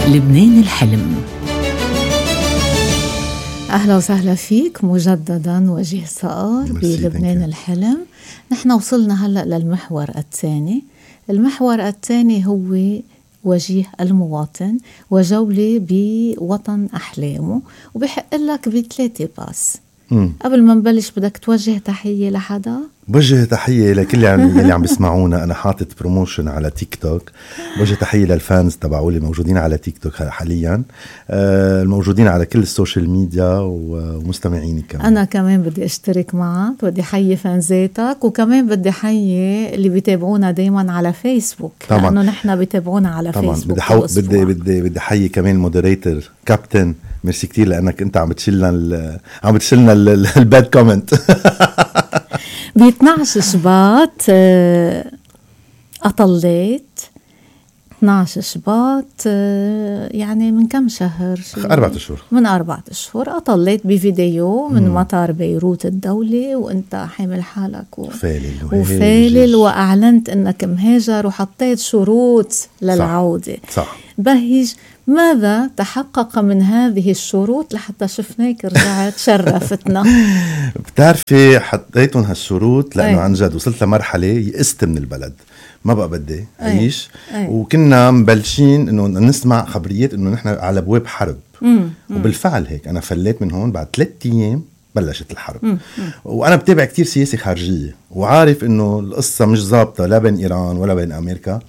لبنان الحلم. أهلا وسهلا فيك مجددا وجيه صقر بلبنان الحلم. نحن وصلنا هلأ للمحور الثاني. المحور الثاني هو وجيه المواطن وجولة بوطن أحلامه، وبحق لك ب3 باس. قبل ما نبلش بدك توجه تحية لحدا؟ بوجه تحية لكل اللي عم بيسمعونا. أنا حاطط بروموشن على تيك توك. بوجه تحية للفانز تبعوا اللي موجودين على تيك توك حاليا، الموجودين على كل السوشيال ميديا ومستمعيني كمان. أنا كمان بدي أشترك معك، بدي حيي فانزاتك، وكمان بدي حيي اللي بيتابعونا دايما على فيسبوك، لأنه نحن بيتابعونا على طبعاً. فيسبوك. بدي حيي كمان المودريتر كابتن. ميرسي كتير لأنك أنت عم بتشلنا الباد كومنت. ب12 شباط أطليت 12 شباط، يعني من كم شهر؟ 4 أشهر. من 4 أشهر أطليت بفيديو من مطار بيروت الدولي، وأنت حامل حالك وفالل وأعلنت أنك مهاجر وحطيت شروط للعودة. صح. بهج، ماذا تحقق من هذه الشروط لحتى شفناك رجعت شرفتنا؟ بتعرفي حطيتهم هالشروط لأنه عن جد وصلت لمرحلة يئست من البلد، ما بقى بدي أعيش. وكنا مبلشين إنه نسمع خبريات إنه نحن على بواب حرب. وبالفعل هيك أنا فليت من هون بعد 3 أيام بلشت الحرب. وأنا بتابع كتير سياسة خارجية وعارف إنه القصة مش ظابطة لا بين إيران ولا بين أمريكا،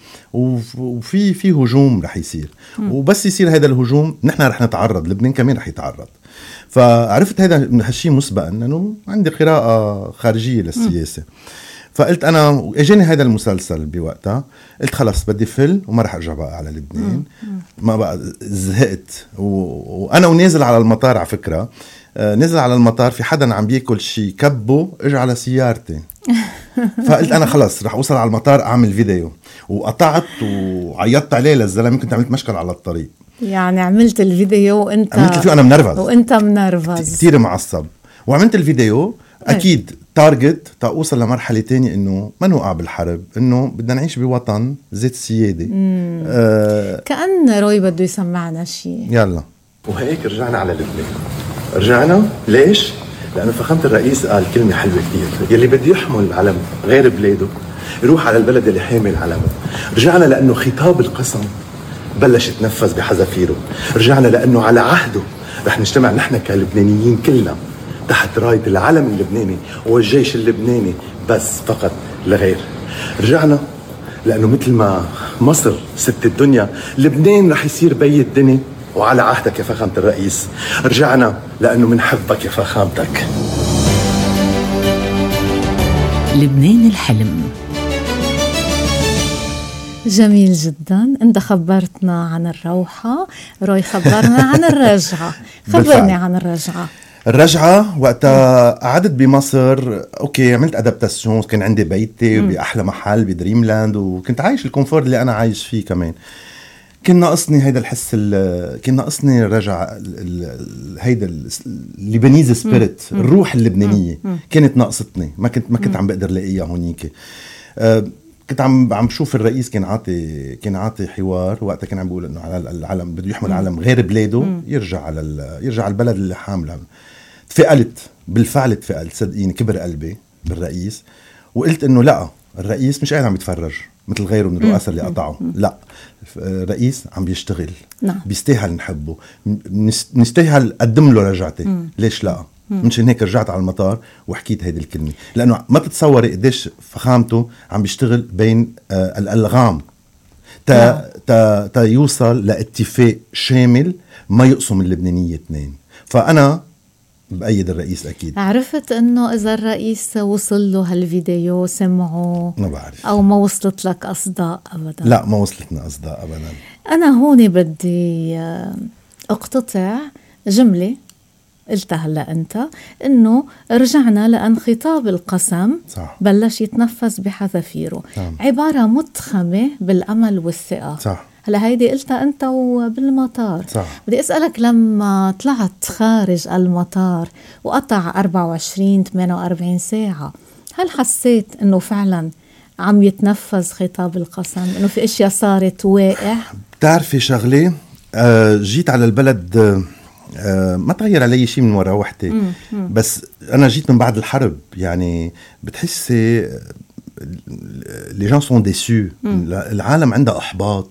وفي هجوم رح يصير. وبس يصير هذا الهجوم نحن رح نتعرض، لبنان كمان رح يتعرض. فعرفت هذا هالشيء مسبقا أنه عندي قراءة خارجية للسياسة. فقلت أنا اجاني هذا المسلسل بوقتها، قلت خلاص بدي فل وما رح أرجع بقى على لبنان. ما بقى زهقت. وأنا ونازل على المطار على فكرة، نزل على المطار في حدا عم بياكل شيء كبه اجى على سيارتي. فقلت أنا خلاص رح أوصل على المطار أعمل فيديو، وقطعت وعيطت عليه للزلمة، كنت عملت مشكل على الطريق. يعني عملت الفيديو وأنت عملت الفيديو أنا منرفز، وأنت منرفز كتير معصب، وعملت الفيديو أكيد تارجت تأوصل لمرحلة تانية إنه ما نوقع بالحرب، إنه بدنا نعيش بوطن ذات سيادة. كأن روي بده يسمعنا شيء. يلا. وهيك رجعنا على لبنان. رجعنا ليش؟ لأنه فخامة الرئيس قال كلمة حلوة كتير، يلي بده يحمل علم غير بلاده يروح على البلد اللي حامل علمه. رجعنا لأنه خطاب القسم بلش يتنفذ بحذافيره. رجعنا لأنه على عهده رح نجتمع نحن كلبنانيين كلنا تحت راية العلم اللبناني والجيش اللبناني بس فقط لغير. رجعنا لأنه مثل ما مصر ست الدنيا، لبنان رح يصير بي الدنيا وعلى عهدك يا فخامة الرئيس. رجعنا لأنه منحبك يا فخامتك. لبنان الحلم. جميل جدا. انت خبرتنا عن الروحة، روي خبرنا عن الرجعة. خبرني عن الرجعة. وقتها قعدت بمصر، اوكي عملت ادابتاسيون، كان عندي بيتي بأحلى محل بدريم لاند، وكنت عايش الكونفورت اللي انا عايش فيه كمان. كان ناقصني هيدا الحس، كان ناقصني الرجعة، هيدا اللبنيز سبيريت، الروح اللبنانية كانت ناقصتني. ما كنت عم بقدر لاقيها هونيك. كنت عم بشوف الرئيس كان عاطي حوار وقتها، كان عم بيقول انه على العلم بده يحمل علم غير بلاده يرجع على البلد اللي حامله. تفائلت بالفعل، صدقيني كبر قلبي بالرئيس، وقلت انه لا، الرئيس مش قاعد عم يتفرج مثل غيره من الرؤساء اللي قطعوا. لا، الرئيس عم بيشتغل. بيستاهل نحبه، نستاهل قدم له رجعتي. ليش لا؟ منشان هيك رجعت على المطار وحكيت هيدي الكلمة، لأنه ما تتصوري قديش فخامته عم بيشتغل بين الألغام تا يوصل لاتفاق شامل ما يقسم اللبنانية 2. فأنا بأيد الرئيس أكيد. عرفت أنه إذا الرئيس وصل له هالفيديو سمعه؟ ما بعرف. أو ما وصلت لك أصداء أبدا؟ لا، ما وصلتنا أصداء أبدا. أنا هوني بدي أقتطع جملة قلتها هلا أنت، إنه رجعنا لأن خطاب القسم صح. بلش يتنفذ بحذافيره. عبارة متخمة بالأمل والثقة. صح. هلا هيدي قلتها أنت وبالمطار. صح. بدي أسألك، لما طلعت خارج المطار وقطع 24-48 ساعة، هل حسيت إنه فعلا عم يتنفذ خطاب القسم، إنه في أشياء صارت واقع؟ بتعرفي شغلة، جيت على البلد، ما تغير علي شيء من وراء وحدي، بس أنا جيت من بعد الحرب. يعني بتحسي les gens sont déçus. العالم عندها إحباط.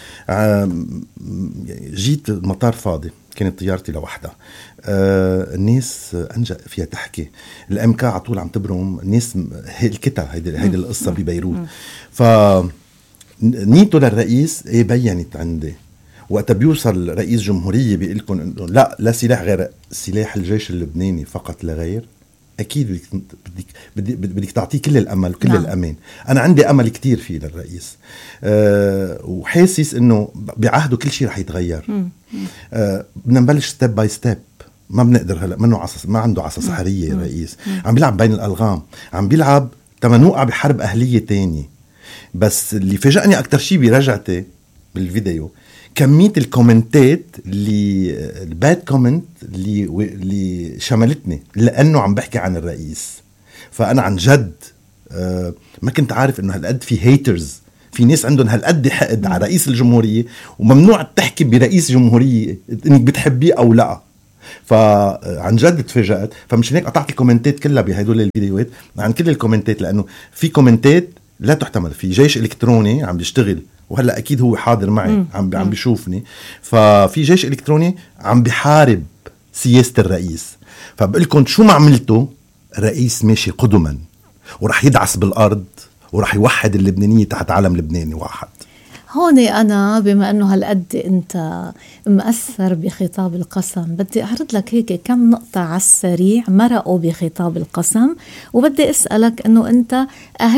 جيت المطار فاضي، كانت طيارتي لوحدها. الناس أنجأ فيها تحكي، الMK على طول عم تبرم الناس. الكتا هيدي القصة ببيروت. فنيته للرئيس بيّنت عندي وقت بيوصل رئيس جمهورية بيقول لكم إنه لا سلاح غير سلاح الجيش اللبناني فقط لا غير. أكيد بدك تعطيه كل الأمل وكل الأمان. أنا عندي أمل كتير فيه للرئيس، وحاسس إنه بعهده كل شيء رح يتغير. بدنا نبلش ستيب باي ستيب. ما بنقدر هلا منه ما عنده عصا سحرية. الرئيس عم بيلعب بين الألغام، عم بيلعب تمنوقع بحرب أهلية تانية. بس اللي فاجأني أكتر شيء برجعتي بالفيديو كمية الكومنتات الباد كومنت اللي شملتني، لأنه عم بحكي عن الرئيس. فأنا عن جد ما كنت عارف إنه هالقد في هيترز، في ناس عندهم هالقد حقد على رئيس الجمهورية، وممنوع تحكي برئيس جمهورية إنك بتحبيه أو لا. فعن جد تفاجأت. فمش هيك قطعت الكومنتات كلها بهدول الفيديوهات عن كل الكومنتات، لأنه في كومنتات لا تحتمل. في جيش إلكتروني عم بيشتغل، وهلأ أكيد هو حاضر معي عم بيشوفني. ففي جيش إلكتروني عم بيحارب سياسة الرئيس. فبقولكم شو ما عملته، الرئيس ماشي قدما ورح يدعس بالأرض ورح يوحد اللبنانية تحت علم لبناني واحد. هون أنا بما أنه هالقد أنت مأثر بخطاب القسم، بدي أعرض لك هيك كم نقطة على السريع مرقوا بخطاب القسم، وبدي أسألك أنه أنت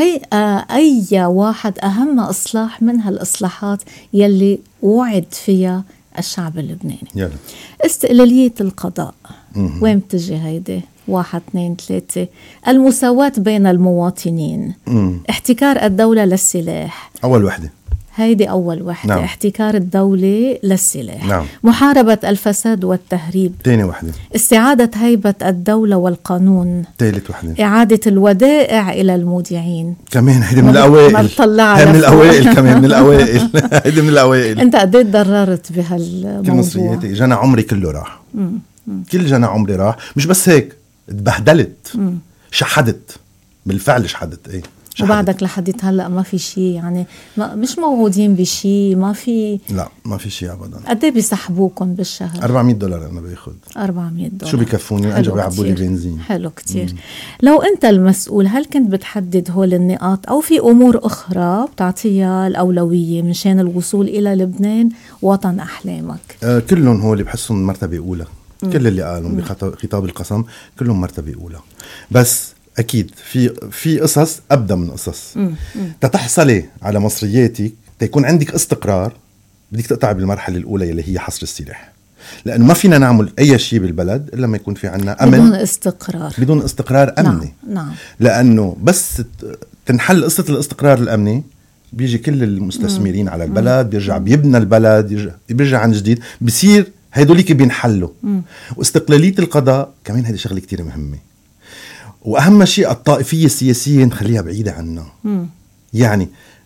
أي واحد أهم إصلاح من هالإصلاحات يلي وعد فيها الشعب اللبناني. يلا. استقلالية القضاء وين بتجي هيدي؟ 1 2 3. المساواة بين المواطنين. احتكار الدولة للسلاح، أول وحدة. هيدي أول وحدة. نعم. احتكار الدولة للسلاح. نعم. محاربة الفساد والتهريب. تاني وحدة. استعادة هيبة الدولة والقانون. ثالث وحدة. إعادة الودائع إلى المودعين. كمان هيدي من الأوائل. هيدي من الأوائل كمان من الأوائل. هيدي من الأوائل. أنت قديت ضررت بهالموضوع؟ كل مصرياتي جانا عمري كله راح. كل جانا عمري راح. مش بس هيك، اتبهدلت، شحدت بالفعل، شحدت. وبعدك لحديت هلأ ما في شيء، يعني مش موعودين بشيء، ما في. لا ما في شيء أبدا. قد ايه بيسحبوكم بالشهر؟ $400 أنا باخد. $400 شو بيكفوني؟ أجوا بيعبوا لي بنزين. حلو كتير. لو أنت المسؤول، هل كنت بتحدد هول النقاط أو في أمور أخرى بتعطيها الأولوية من شان الوصول إلى لبنان وطن أحلامك؟ كلهم هو اللي بحسهم مرتبة أولى. كل اللي قالهم بخطاب القسم كلهم مرتبة أولى. بس أكيد في قصص أبدأ من قصص. تتحصلي على مصرياتك تكون عندك استقرار، بدك تقطع بالمرحلة الأولى اللي هي حصر السلاح، لأنه ما فينا نعمل أي شيء بالبلد إلا ما يكون في عنا أمن. بدون استقرار أمني. نعم. لأنه بس تنحل قصة الاستقرار الأمني، بيجي كل المستثمرين على البلد، بيرجع بيبنى البلد، بيرجع عن جديد، بيصير هيدوليك بينحلوا. واستقلالية القضاء كمان هذه شغلة كتير مهمة. وأهم شيء الطائفية السياسية نخليها بعيدة عنا. يعني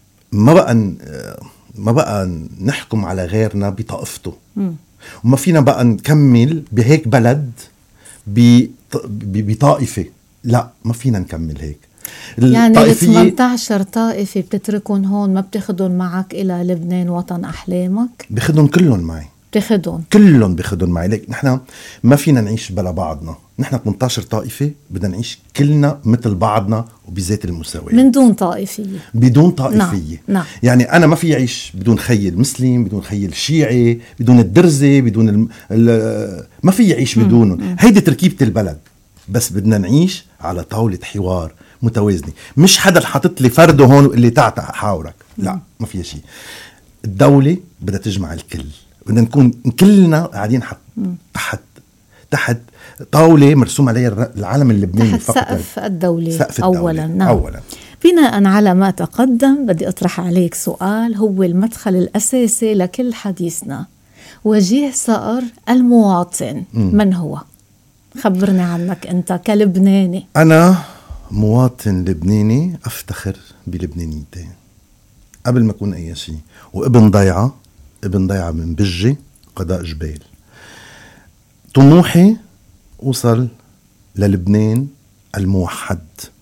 ما بقى نحكم على غيرنا بطائفته. وما فينا بقى نكمل بهيك بلد بطائفة. لا ما فينا نكمل هيك. يعني 18 طائفة بتتركون هون، ما بتاخدون معك إلى لبنان وطن أحلامك؟ بخدهم كلهم معي. كلهم بخدهم معي. ليك نحن ما فينا نعيش بلا بعضنا. نحن 18 طائفة بدنا نعيش كلنا مثل بعضنا وبذات المساواة، من دون طائفية. بدون طائفية. نعم. يعني أنا ما في أعيش بدون خي المسلم، بدون خي الشيعي، بدون الدرزي، بدون ما في يعيش بدونهم. هيدي تركيبة البلد. بس بدنا نعيش على طاولة حوار متوازنة، مش حدا حاطط لي فرده هون اللي تعتع حاورك. لا ما في شيء. الدولة بدها تجمع الكل. بدنا نكون كلنا قاعدين تحت طاولة مرسوم عليها العالم اللبناني تحت سقف الدولة. أولا. نعم. أولا. بناء على ما تقدم بدي أطرح عليك سؤال هو المدخل الأساسي لكل حديثنا. وجيه صقر المواطن من هو؟ خبرني عنك أنت كلبناني. أنا مواطن لبناني أفتخر بلبنانيتي قبل ما أكون أي شيء، وابن ضيعة من بجة قضاء جبال. طموحي أوصل للبنان الموحد.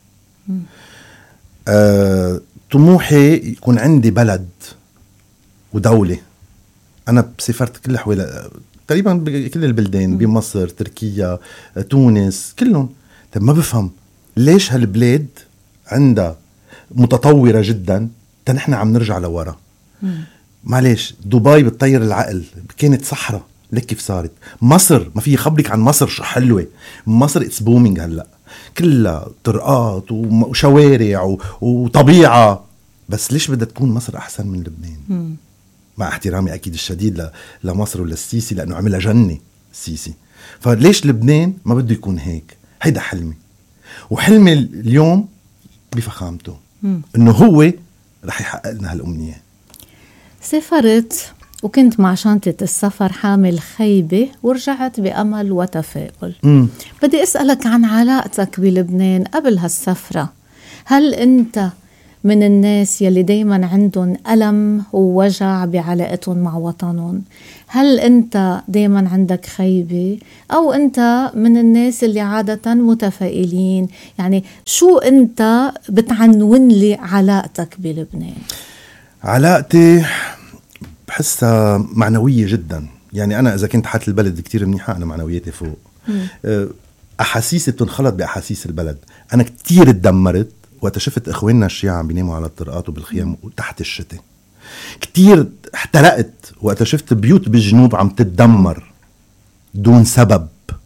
طموحي يكون عندي بلد ودولة. أنا سافرت كل حوالي تقريبا بكل البلدان، بمصر، تركيا، تونس، كلهم. طيب ما بفهم ليش هالبلاد عندها متطورة جدا نحن عم نرجع لورا. معليش، دبي بتطير العقل، كانت صحراء، لك كيف صارت. مصر ما في خبرك عن مصر شو حلوة. مصر اتس بومينج هلأ، كلها طرقات وشوارع وطبيعة. بس ليش بدها تكون مصر أحسن من لبنان؟ مع احترامي أكيد الشديد لمصر وللسيسي، لأنه عملها جنة السيسي. فليش لبنان ما بده يكون هيك؟ هيدا حلمي، وحلمي اليوم بفخامته إنه هو رح يحقق لنا هالأمنية. سافرت وكنت مع شنطة السفر حامل خيبة ورجعت بأمل وتفاؤل. بدي أسألك عن علاقتك بلبنان قبل هالسفرة. هل أنت من الناس يلي دايما عندهم ألم ووجع بعلاقتهم مع وطنهم؟ هل أنت دايما عندك خيبة، أو أنت من الناس اللي عادة متفائلين؟ يعني شو أنت بتعنون لي علاقتك بلبنان؟ علاقتي بحسها معنوية جدا. يعني أنا إذا كنت حالة البلد كتير منيحة، أنا معنوياتي فوق. أحاسيسي بتنخلط بأحاسيس البلد. أنا كتير اتدمرت وقت شفت إخواننا الشيعة عم بيناموا على الطرقات وبالخيام تحت الشتاء. كتير احترقت وقت شفت بيوت بالجنوب عم تتدمر دون سبب.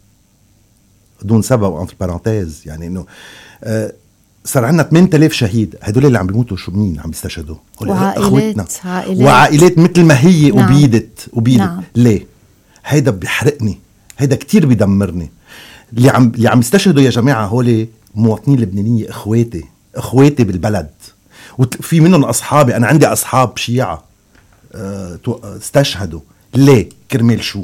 وانتر بارانتيز، يعني إنه صار عنا 8000 شهيد. هدول اللي عم بيموتوا شو مين عم بيستشهدوا؟ وعائلات مثل ما هي. نعم. وبيدت نعم. ليه؟ هيدا بيحرقني، هيدا كتير بيدمرني. اللي عم يستشهدوا يا جماعة هولي مواطنين لبنانية، اخواتي بالبلد، وفي منهم اصحابي. انا عندي اصحاب شيعة استشهدوا. ليه؟ كرمال شو؟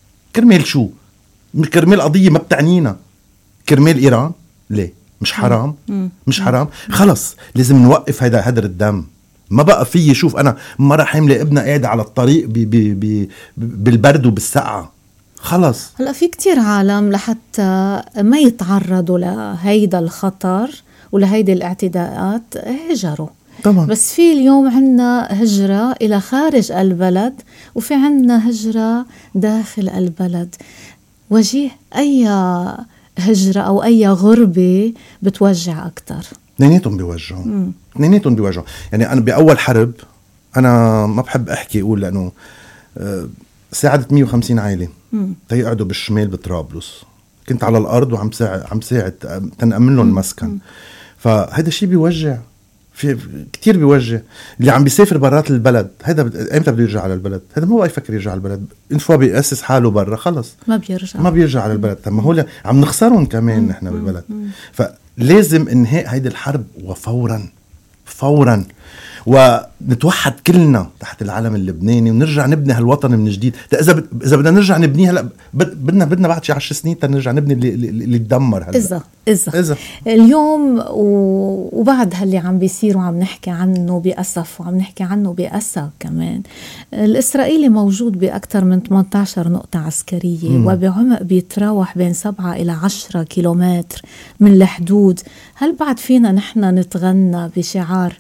كرمال قضية ما بتعنينا. كرمال ايران؟ ليه؟ مش حرام؟ مش حرام؟ خلص لازم نوقف هيدا هدر الدم. ما بقى فيه. شوف أنا مرة حاملة ابنها قاعدة على الطريق بالبرد وبالسقعة. خلص. هلأ في كتير عالم لحتى ما يتعرضوا لهيدا الخطر ولهيدا الاعتداءات هجروا طبعا. بس في اليوم عنا هجرة إلى خارج البلد وفي عنا هجرة داخل البلد. وجيه أي هجرة أو أي غربة بتوجع أكتر؟ اثنيناتهم بيوجعوا. يعني أنا بأول حرب، أنا ما بحب أحكي أقول لأنه ساعدت 150 عائلة تيقعدوا بالشمال بطرابلس. كنت على الأرض وعم ساعد تنأمن لهم مسكن. فهذا الشيء بيوجع، في كتير بيوجع. اللي عم بيسافر برات البلد هذا امتى بده يرجع على البلد؟ هذا ما هو يفكر يرجع على البلد. انفوا بيأسس حاله برا خلص ما بيرجع على البلد. طب ما هو عم نخسرهم كمان نحن بالبلد. فلازم انهاء هيدي الحرب وفورا ونتوحد كلنا تحت العلم اللبناني ونرجع نبني هالوطن من جديد. إذا بدنا نرجع نبنيه هلا بدنا بعد شي 10 سنين نرجع نبني اللي تدمر هلا. إذا اليوم وبعد هاللي عم بيصير وعم نحكي عنه بأسف وعم نحكي عنه بأسى كمان. الإسرائيلي موجود بأكثر من 18 نقطة عسكرية وبعمق بيتراوح بين 7 إلى 10 كيلومتر من الحدود. هل بعد فينا نحن نتغنى بشعار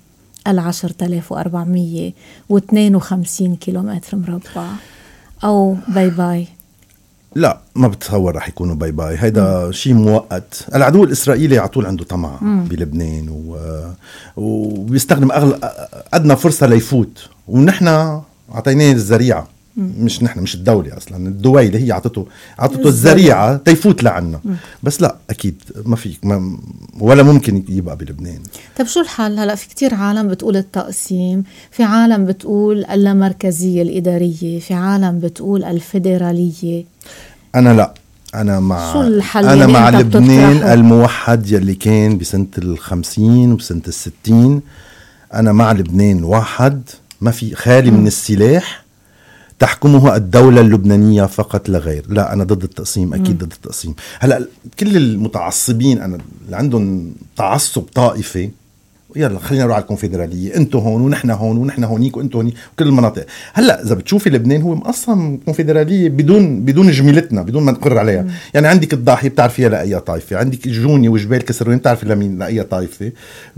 10,452 كيلومتر مربع أو باي باي؟ لا، ما بتصور رح يكونوا باي باي. هيدا شيء مؤقت. العدو الإسرائيلي عطول عنده طمع بلبنان وبيستخدم أدنى فرصة ليفوت. ونحن عطيناه الزريعة، مش الدولة أصلا. الدول اللي هي عطته الزريعة تيفوت لعنا. بس لا، أكيد ما فيك ولا ممكن يبقى بلبنان. طب شو الحل؟ هلأ في كتير عالم بتقول التقسيم، في عالم بتقول اللامركزية الإدارية، في عالم بتقول الفيدرالية. أنا لا، أنا مع شو الحل؟ أنا مع لبنان الموحد يلي كان بسنة 50 وبسنة 60. أنا مع لبنان واحد، ما في خالي من السلاح تحكمه الدولة اللبنانية فقط لا غير. لا، أنا ضد التقسيم، أكيد ضد التقسيم. هلأ كل المتعصبين أنا اللي عندهم تعصب طائفي يلا خلينا نروح على الكونفدرالية، انتو هون ونحن هون ونحن هونيك وانتو هونيك وكل المناطق. هلا اذا بتشوفي لبنان هو مقسم كونفدرالية بدون جميلتنا، بدون ما نقر عليها. يعني عندك الضاحية بتعرفيها لأي طائفة، عندك جوني وجبال كسروان بتعرفي لمين لأي طائفة.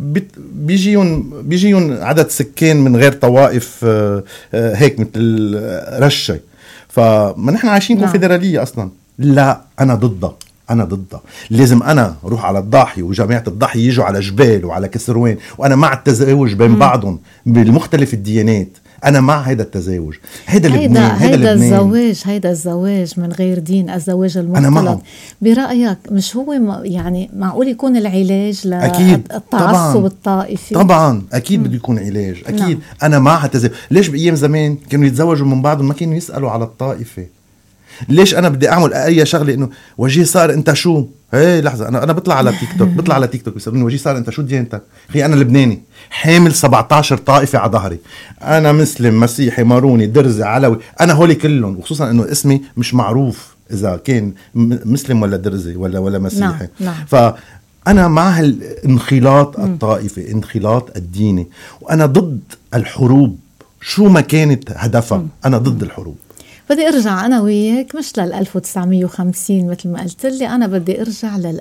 بيجيون عدد سكان من غير طوائف هيك مثل رشة. فما نحن عايشين كونفدرالية اصلا. لا انا ضدها، أنا ضدها. لازم أنا روح على الضاحية وجماعة الضاحية يجوا على جبال وعلى كسروان، وأنا مع التزاوج بين بعضهم بالمختلف الديانات. أنا مع هيدا التزاوج. هيدا لبنان، هيدا الزواج من غير دين، الزواج المختلط. برأيك مش هو يعني معقول يكون العلاج للتعصب الطائفي؟ طبعا أكيد بده يكون علاج، أكيد. نعم. أنا مع التزاوج. ليش بأيام زمان كانوا يتزوجوا من بعض وما كانوا يسألوا على الطائفة؟ ليش انا بدي اعمل اي شغله انه وجيه صار انت شو؟ هي لحظه، انا بطلع على تيك توك بيسالوني وجيه صار انت شو ديانتك؟ اخي انا لبناني حامل 17 طائفه على ظهري، انا مسلم مسيحي ماروني درزي علوي، انا هولي كلهم، وخصوصا انه اسمي مش معروف اذا كان مسلم ولا درزي ولا مسيحي. نعم. فانا مع الانخلاط الطائفي، انخلاط الديني، وانا ضد الحروب شو ما كانت هدفها. انا ضد الحروب. بدي ارجع انا وياك مش لل 1950 مثل ما قلت لي، انا بدي ارجع لل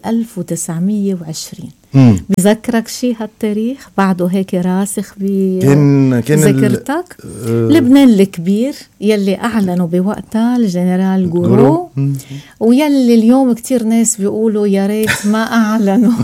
1920. بذكرك شيء هالتاريخ بعده هيك راسخ بذاكرتك؟ لبنان الكبير يلي اعلنوا بوقتها الجنرال جورو، ويلي اليوم كتير ناس بيقولوا يا ريت ما اعلنوا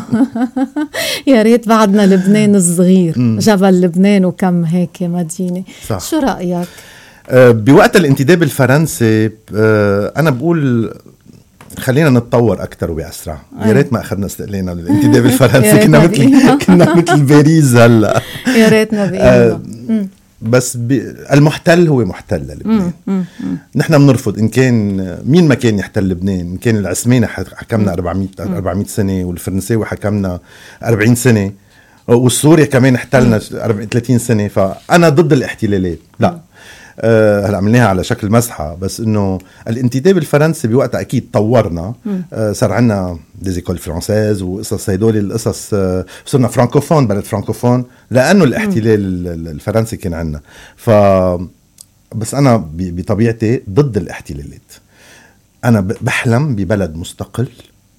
يا ريت بعدنا لبنان الصغير، جبل لبنان وكم هيك مدينة. صح. شو رأيك؟ بوقت الانتداب الفرنسي أنا بقول خلينا نتطور أكتر وبأسرع. يا ريت ما أخذنا استقلالنا من الانتداب الفرنسي. كنا مثل باريس هلا. يا ريتنا بقينا. بس المحتل هو محتل لبنان. نحن بنرفض إن كان مين ما كان يحتل لبنان. إن كان العثماني حكمنا 400 سنة، والفرنساوي حكمنا 40 سنة، والسوري كمان احتلنا 30 سنة. فأنا ضد الاحتلالات. لا، هلا عملناها على شكل مزحة، بس انه الانتداب الفرنسي بوقتها اكيد طورنا. صار عنا ديزيكول فرانسيز وقصص هدول القصص، صرنا فرانكوفون، بلد فرانكوفون، لانه الاحتلال الفرنسي كان عنا. بس انا بطبيعتي ضد الاحتلالات. انا بحلم ببلد مستقل،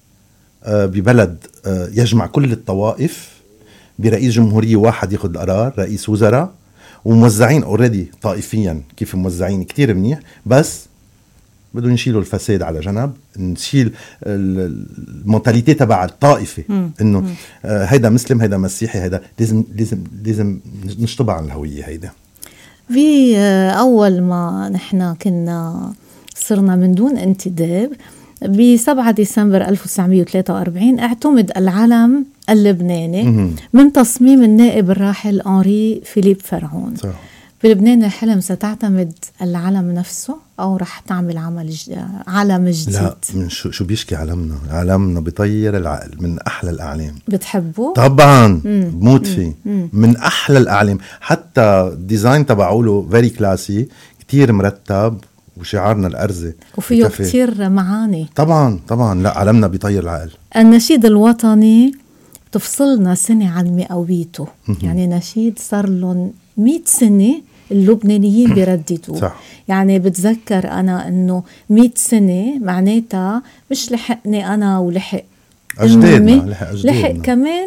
ببلد يجمع كل الطوائف، برئيس جمهورية واحد ياخذ القرار، رئيس وزراء، وموزعين اوريدي طائفيا كيف موزعين كتير منيح. بس بدهم يشيلوا الفساد على جنب، نشيل المونتاليتي تبع الطائفة، انه هيدا مسلم هيدا مسيحي، هيدا لازم نشطب عن الهوية. هيدا في اول ما نحن كنا صرنا من دون انتداب ب7 ديسمبر 1943 اعتمد العلم اللبناني من تصميم النائب الراحل أنري فيليب فرعون. صح. بلبنان الحلم ستعتمد العلم نفسه أو رح تعمل علم جديد؟ لا، من شو بيشكي علمنا؟ علمنا بيطير العقل، من أحلى الأعلام. بتحبه؟ طبعا بموت فيه. من أحلى الأعلام، حتى الديزاين تبعوله فيري كلاسي، كتير مرتب، وشعارنا الأرزة وفيه كتير معاني. طبعا لا، علمنا بيطير العقل. النشيد الوطني تفصلنا سنة عن مئويته. يعني نشيد صار لهم 100 سنة اللبنانيين بيرددوه. يعني بتذكر أنا أنه 100 سنة معناتها مش لحقني أنا ولحق أجدادنا، لحق كمان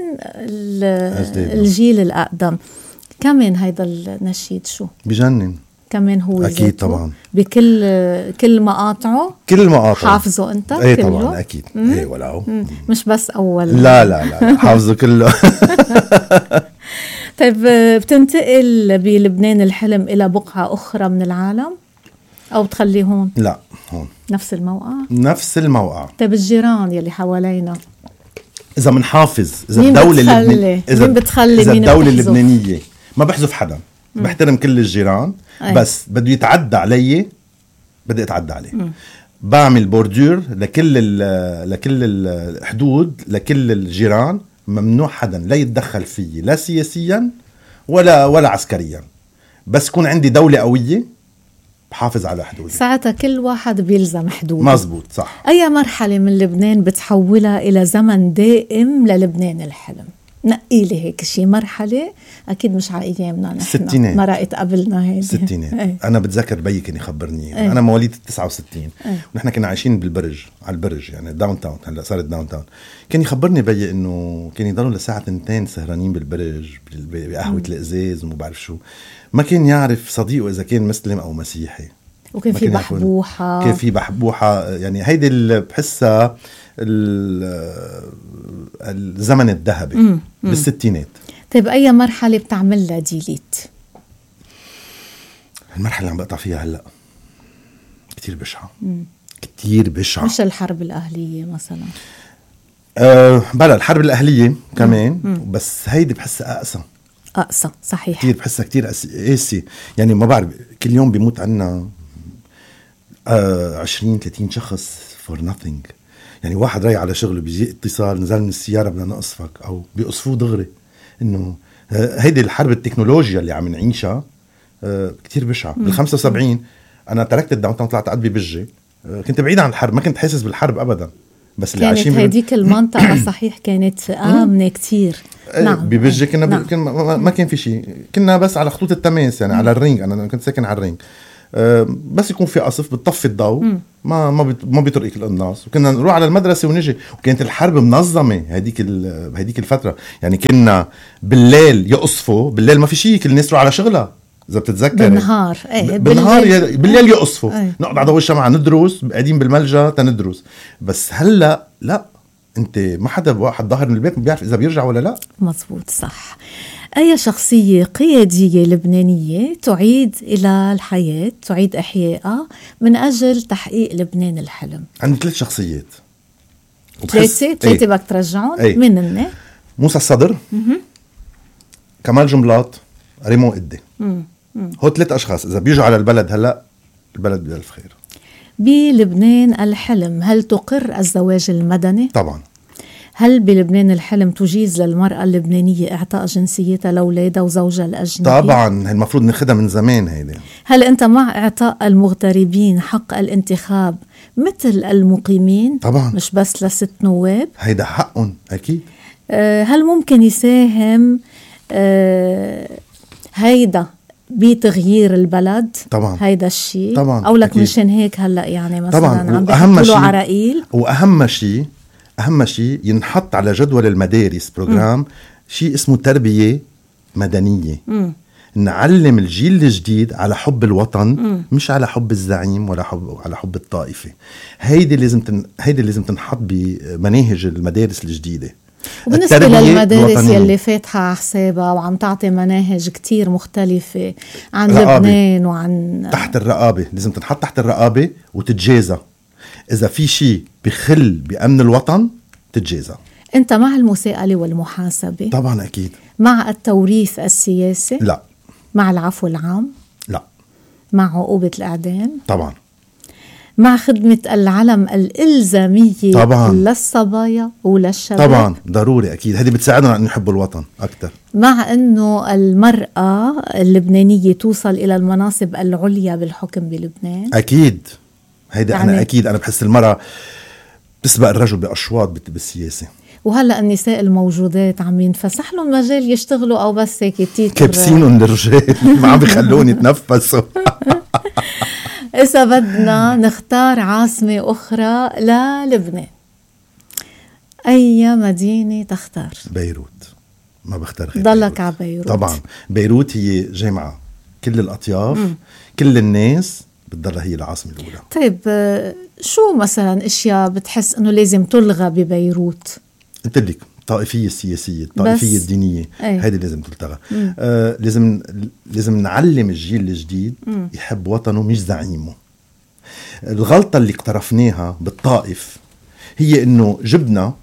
الجيل الأقدم. كمان هيدا النشيد شو بجنن كمان هو أكيد طبعا بكل مقاطعه، كل مقاطعه حافظه أنت؟ ايه طبعا أكيد. ايه ولو مش بس أول. لا حافظه كله. طيب بتنتقل بلبنان الحلم إلى بقعة أخرى من العالم أو بتخليه هون؟ لا، هون نفس الموقع. طيب الجيران يلي حوالينا إذا منحافظ، إذا الدولة اللبنانية ما بحذف حدا، بحترم كل الجيران. بس بده يتعدى علي بدي اتعدى عليه. بعمل بوردور لكل الحدود، لكل الجيران. ممنوع حدا لا يتدخل فيه، لا سياسيا ولا عسكريا. بس كون عندي دولة قوية بحافظ على حدودي. ساعتها كل واحد بيلزم حدوده. مزبوط، صح. أي مرحلة من لبنان بتحولها إلى زمن دائم للبنان الحلم؟ نقي لي هيك شي مرحلة، أكيد مش على أيامنا نحن، الستينات، مرقت قبلنا هيك الستينات. أنا بتذكر بيي كان يخبرني، أنا مواليد 69 ونحن كنا عايشين بالبرج، على البرج يعني داون تاون، هلا صارت داون تاون. كان يخبرني بيي إنه كان يضلوا لساعة 2 سهرانين بالبرج بقهوة الإزاز وما بعرف شو. ما كان يعرف صديقه إذا كان مسلم أو مسيحي. وكان في بحبوحة، كان في بحبوحة. يعني هيدي اللي بحسها الزمن الذهبي بالستينات. طيب أي مرحلة بتعمل لها ديليت؟ المرحلة اللي عم بقطع فيها هلأ كتير بشعة، كتير بشعة. مش الحرب الأهلية مثلا؟ بلا الحرب الأهلية كمان، بس هيدي بحسها أقسى صحيح. كتير بحسها كتير قاسي. يعني ما بعرف، كل يوم بيموت عنا 20-30 شخص for nothing. يعني واحد رايح على شغله بيجي اتصال نزل من السيارة بدنا نقصفك، أو بيقصفوه دغري. إنه هيدي الحرب التكنولوجيا اللي عم نعيشها كتير بشعة. بال75 أنا تركت الداون تاون، طلعت قلبي بجي. كنت بعيد عن الحرب، ما كنت حاسس بالحرب أبدا. بس اللي كانت هديك المنطقة صحيح كانت آمنة كتير. نعم. ببجي كنا ما كان في شيء، كنا بس على خطوط التماس، يعني على الرينج. أنا كنت ساكن على الرينج. بس يكون في قصف بتطفي الضوء، ما بيطرقك القناص. وكنا نروح على المدرسة ونجي. وكانت الحرب منظمة هديك الفترة. يعني كنا بالليل يقصفوا، بالليل ما في شيء، كل الناس تروح على شغلها إذا بتتذكر. بالنهار بالليل يقصفوا. نقعد على ضوء الشمعة ندرس، قاعدين بالملجأ تندرس. بس هلا لا، انت ما حدا واحد ظاهر من البيت بيعرف اذا بيرجع ولا لا. مزبوط صح. أي شخصية قيادية لبنانية تعيد إلى الحياة، تعيد إحيائها من أجل تحقيق لبنان الحلم؟ عندي 3 شخصيات. 3 بدك ترجعون. من هن؟ موسى الصدر، كمال جملاط، ريمون قدي. هو 3 أشخاص إذا بيجوا على البلد هلأ البلد بألف خير. بلبنان الحلم هل تقر الزواج المدني؟ طبعا. هل بلبنان الحلم تجيز للمرأة اللبنانية إعطاء جنسيتها لأولادها وزوجها الأجنبي؟ طبعا، المفروض ناخدها من زمان هيدا. هل أنت مع إعطاء المغتربين حق الانتخاب مثل المقيمين؟ طبعا، مش بس ل6 نواب. هيدا حقهم أكيد. هل ممكن يساهم هيدا بتغيير البلد؟ طبعا هيدا الشيء طبعا. أو لك مشان هيك هلأ يعني مثلا طبعا. عم بيحطوا عراقيل. أهم شيء ينحط على جدول المدارس بروجرام شيء اسمه تربية مدنية. نعلم الجيل الجديد على حب الوطن، مش على حب الزعيم ولا على حب الطائفة. هيدي لازم تنحط بمناهج المدارس الجديدة. وبالنسبة للمدارس يلي فاتحة حسابها وعم تعطي مناهج كتير مختلفة عن لبنان وعن تحت الرقابة، لازم تنحط تحت الرقابة وتتجازى. إذا في شيء بخل بأمن الوطن تتجازى. أنت مع المساءلة والمحاسبة؟ طبعا أكيد. مع التوريث السياسي؟ لا. مع العفو العام؟ لا. مع عقوبة الإعدام؟ طبعا. مع خدمة العلم الإلزامية طبعا للصبايا وللشباب؟ طبعا ضروري أكيد، هذه بتساعدنا أن نحب الوطن أكتر. مع أنه المرأة اللبنانية توصل إلى المناصب العليا بالحكم بلبنان؟ أكيد. هيدا يعني أنا أكيد أنا بحس المرأة تسبق الرجل بأشواط بالسياسة. وهلأ النساء الموجودات عم ينفسح لهم مجال يشتغلوا أو بس هيك تيتر كبسينهم للرجال ما عم بيخلون يتنفسوا. إذا بدنا نختار عاصمة أخرى للبنان، أي مدينة تختار؟ بيروت. ما بختار غير ضلك على بيروت. طبعا بيروت هي جامعة كل الأطياف، كل الناس بتضلها هي العاصمة الأولى. طيب شو مثلا أشياء بتحس أنه لازم تلغى ببيروت؟ قلت لك الطائفية السياسية، الطائفية الدينية، هذه لازم تلتغى. لازم نعلم الجيل الجديد يحب وطنه مش زعيمه. الغلطة اللي اقترفناها بالطائف هي انه جبنا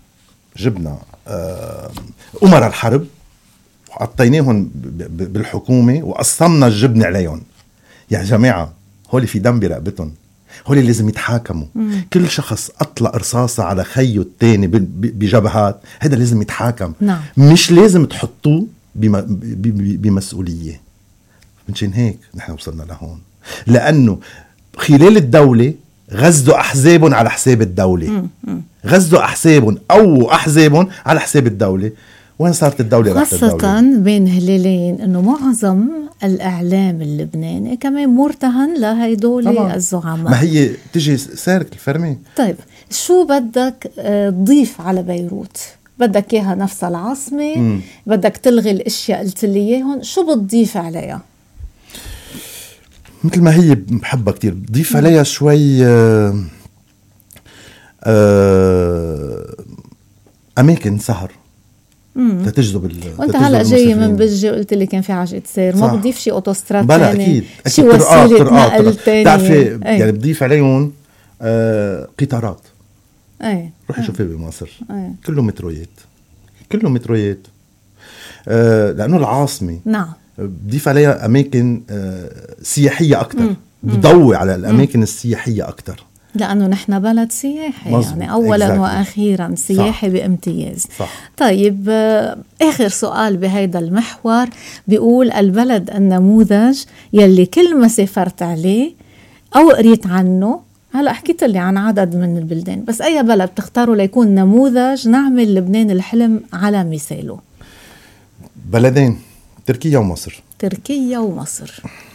أمراء الحرب وحطيناهم بالحكومة وقصمنا الجبن عليهم. يا جماعة هولي في دم برقبتهم، هولي لازم يتحاكموا. كل شخص أطلق رصاصة على خيه التاني بجبهات هذا لازم يتحاكم. نعم. مش لازم تحطوه بمسؤولية. منشان هيك نحن وصلنا لهون، لأنه خلال الدولة غزوا أحزابهم على حساب الدولة، غزوا أحزابهم أو أحزابهم على حساب الدولة، وين صارت الدولة رحت الدولة؟ خاصة بين هلالين انه معظم الاعلام اللبناني كمان مرتهن لهيدول الزعماء. ما هي تجي سارك الفرمي. طيب شو بدك تضيف على بيروت؟ بدك اياها نفس العاصمة؟ بدك تلغي الاشياء قلت لي اياهم، شو بتضيف عليها؟ مثل ما هي بحبها كتير، بضيف عليها شوي أماكن سهر تتجذب وانت هلا جاي من بجي قلت لي كان في عجقة سير، ما بضيف شي اوتوستراد بلا تاني؟ أكيد شي وسيلة نقل تاني؟ بتعرفي يعني بضيف عليهم قطارات. روحي شوفي بمصر كله مترويات لأنه العاصمة. نعم. بضيف عليها أماكن سياحية أكتر، بضوي على الأماكن السياحية أكتر، لأنه نحن بلد سياحي يعني أولا وأخيرا سياحي بامتياز. صح. طيب آخر سؤال بهيدا المحور بيقول البلد النموذج يلي كل ما سافرت عليه أو قريت عنه، هلأ حكيت لي عن عدد من البلدان، بس أي بلد تختاروا ليكون نموذج نعمل لبنان الحلم على مثاله؟ بلدين، تركيا ومصر. تركيا ومصر.